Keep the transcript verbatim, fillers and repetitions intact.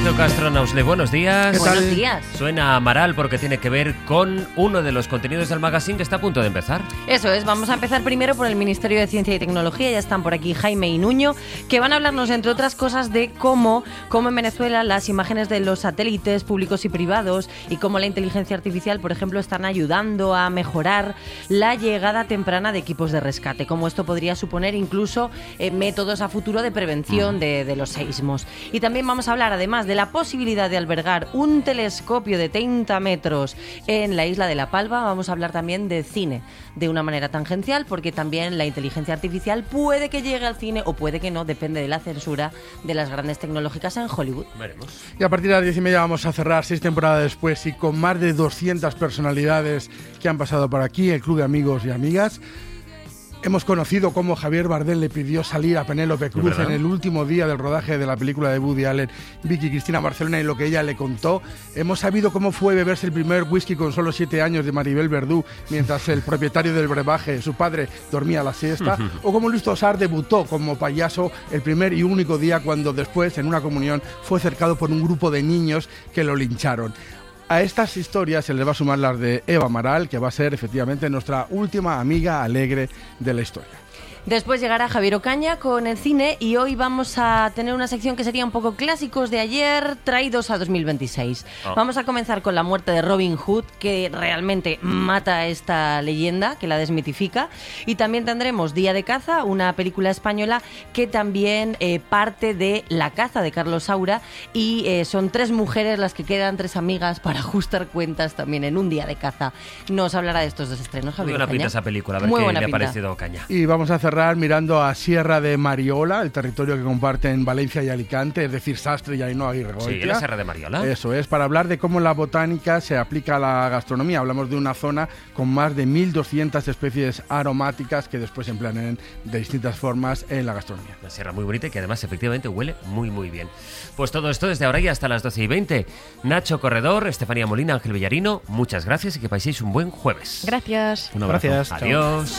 Nacho Castro Nausle, buenos días. ¿Qué tal? Buenos días. Suena Amaral porque tiene que ver con uno de los contenidos del magazine que está a punto de empezar. Eso es, vamos a empezar primero por el Ministerio de Ciencia y Tecnología. Ya están por aquí Jaime y Nuño, que van a hablarnos, entre otras cosas, de cómo, cómo en Venezuela las imágenes de los satélites públicos y privados y cómo la inteligencia artificial, por ejemplo, están ayudando a mejorar la llegada temprana de equipos de rescate. Cómo esto podría suponer incluso eh, métodos a futuro de prevención de, de los seísmos. Y también vamos a hablar, además, de la posibilidad de albergar un telescopio de treinta metros en la isla de La Palma. Vamos a hablar también de cine de una manera tangencial, porque también la inteligencia artificial puede que llegue al cine o puede que no, depende de la censura de las grandes tecnológicas en Hollywood. Veremos. Y a partir de las diez y media vamos a cerrar seis temporadas después y con más de doscientas personalidades que han pasado por aquí, el Club de Amigos y Amigas. Hemos conocido cómo Javier Bardem le pidió salir a Penélope Cruz en el último día del rodaje de la película de Woody Allen, Vicky Cristina Barcelona, y lo que ella le contó. Hemos sabido cómo fue beberse el primer whisky con solo siete años de Maribel Verdú, mientras el propietario del brebaje, su padre, dormía la siesta. O cómo Luis Tosar debutó como payaso el primer y único día cuando después, en una comunión, fue cercado por un grupo de niños que lo lincharon. A estas historias se les va a sumar las de Eva Amaral, que va a ser efectivamente nuestra última amiga alegre de la historia. Después llegará Javier Ocaña con el cine y hoy vamos a tener una sección que sería un poco clásicos de ayer traídos a dos mil veintiséis. Oh. Vamos a comenzar con la muerte de Robin Hood, que realmente mata a esta leyenda, que la desmitifica. Y también tendremos Día de Caza, una película española que también eh, parte de La caza de Carlos Saura, y eh, son tres mujeres las que quedan, tres amigas, para ajustar cuentas también en un día de caza. Nos hablará de estos dos estrenos, Javier Muy buena Ocaña. pinta esa película, a ver Muy qué buena le ha pinta. parecido a Ocaña. Y vamos a cerrar mirando a Sierra de Mariola, el territorio que comparten Valencia y Alicante, es decir, Sastre y Ainhoa Aguirregoitia. Sí, la Sierra de Mariola. Eso es, para hablar de cómo la botánica se aplica a la gastronomía. Hablamos de una zona con más de mil doscientas especies aromáticas que después se emplean en, de distintas formas en la gastronomía. Una sierra muy bonita y que además efectivamente huele muy muy bien. Pues todo esto desde ahora y hasta las doce y veinte. Nacho Corredor, Estefanía Molina, Ángel Villarino, muchas gracias y que paséis un buen jueves. Gracias. Un abrazo. Gracias. Adiós.